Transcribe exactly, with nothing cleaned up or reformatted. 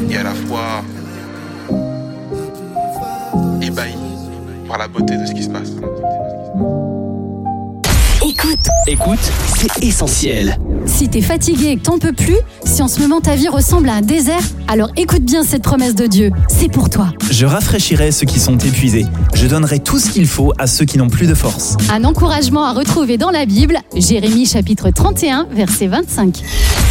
et à la fois ébahi par la beauté de ce qui se passe. Écoute, écoute, c'est essentiel. Si t'es fatigué et que t'en peux plus, si en ce moment ta vie ressemble à un désert, alors écoute bien cette promesse de Dieu, c'est pour toi. Je rafraîchirai ceux qui sont épuisés. Je donnerai tout ce qu'il faut à ceux qui n'ont plus de force. Un encouragement à retrouver dans la Bible, Jérémie chapitre trente et un, verset vingt-cinq.